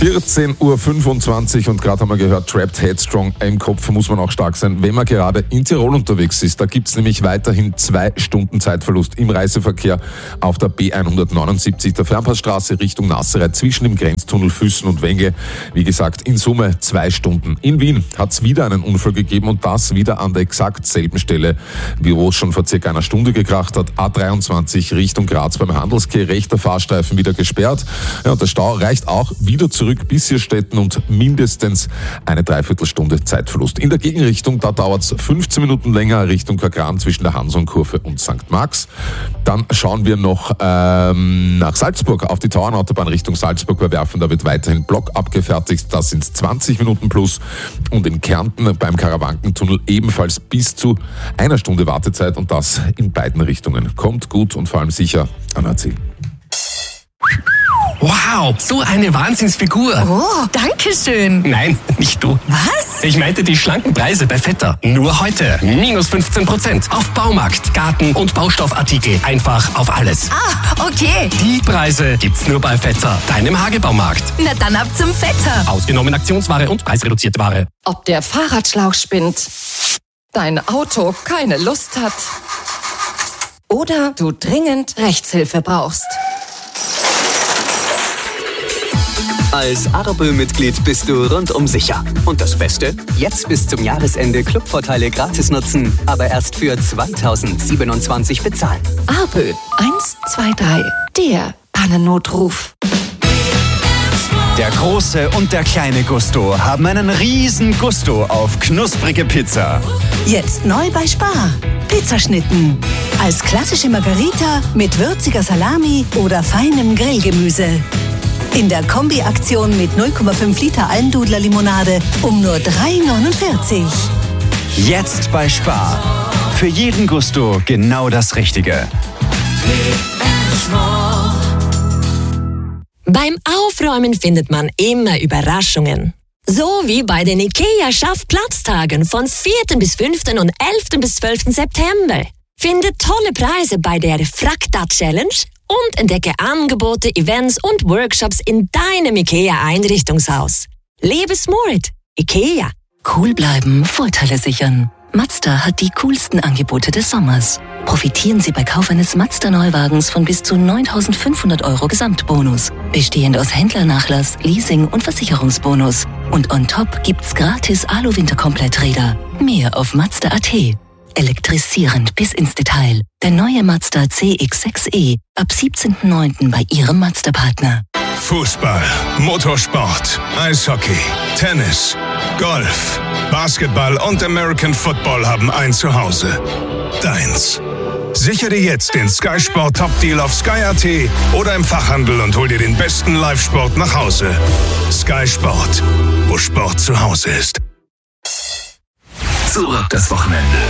14.25 Uhr und gerade haben wir gehört, Trapped Headstrong, im Kopf muss man auch stark sein, wenn man gerade in Tirol unterwegs ist. Da gibt es nämlich weiterhin 2 Stunden Zeitverlust im Reiseverkehr auf der B179, der Fernpassstraße Richtung Nassereit zwischen dem Grenztunnel Füssen und Wenge. Wie gesagt, in Summe 2 Stunden. In Wien hat es wieder einen Unfall gegeben und das wieder an der exakt selben Stelle, wie wo es schon vor circa einer Stunde gekracht hat. A23 Richtung Graz beim Handelskeh, rechter Fahrstreifen wieder gesperrt. Ja, und der Stau reicht auch wieder zurück bis Sierstetten und mindestens eine Dreiviertelstunde Zeitverlust. In der Gegenrichtung, da dauert es 15 Minuten länger Richtung Kagran zwischen der Hansonkurve und St. Marx. Dann schauen wir noch nach Salzburg auf die Tauernautobahn Richtung Salzburg bei Werfen. Da wird weiterhin Block abgefertigt. Das sind 20 Minuten plus. Und in Kärnten beim Karawankentunnel ebenfalls bis zu einer Stunde Wartezeit und das in beiden Richtungen. Kommt gut und vor allem sicher an AC. Wow, so eine Wahnsinnsfigur. Oh, danke schön. Nein, nicht du. Was? Ich meinte die schlanken Preise bei Vetter. Nur heute. Minus 15% auf Baumarkt, Garten- und Baustoffartikel. Einfach auf alles. Ah, okay. Die Preise gibt's nur bei Vetter, deinem Hagebaumarkt. Na dann ab zum Vetter. Ausgenommen Aktionsware und preisreduzierte Ware. Ob der Fahrradschlauch spinnt, dein Auto keine Lust hat oder du dringend Rechtshilfe brauchst. Als Arbö-Mitglied bist du rundum sicher. Und das Beste? Jetzt bis zum Jahresende Clubvorteile gratis nutzen, aber erst für 2027 bezahlen. Arbö 123, der Pannennotruf. Der große und der kleine Gusto haben einen riesen Gusto auf knusprige Pizza. Jetzt neu bei Spar. Pizzaschnitten. Als klassische Margarita mit würziger Salami oder feinem Grillgemüse. In der Kombi-Aktion mit 0,5 Liter Almdudler-Limonade um nur 3,49. Jetzt bei Spar. Für jeden Gusto genau das Richtige. Beim Aufräumen findet man immer Überraschungen. So wie bei den IKEA-Schaff-Platztagen von 4. bis 5. und 11. bis 12. September. Finde tolle Preise bei der Frakta-Challenge und entdecke Angebote, Events und Workshops in deinem IKEA-Einrichtungshaus. Lebe smart. IKEA. Cool bleiben, Vorteile sichern. Mazda hat die coolsten Angebote des Sommers. Profitieren Sie bei Kauf eines Mazda-Neuwagens von bis zu 9.500 € Gesamtbonus. Bestehend aus Händlernachlass, Leasing und Versicherungsbonus. Und on top gibt's gratis Alu-Winterkompletträder. Mehr auf Mazda.at. Elektrisierend bis ins Detail. Der neue Mazda CX-6e ab 17.09. bei Ihrem Mazda-Partner. Fußball, Motorsport, Eishockey, Tennis, Golf, Basketball und American Football haben ein Zuhause. Deins. Sichere dir jetzt den Sky Sport Top Deal auf Sky.at oder im Fachhandel und hol dir den besten Live-Sport nach Hause. Sky Sport, wo Sport zu Hause ist. Zurück das Wochenende.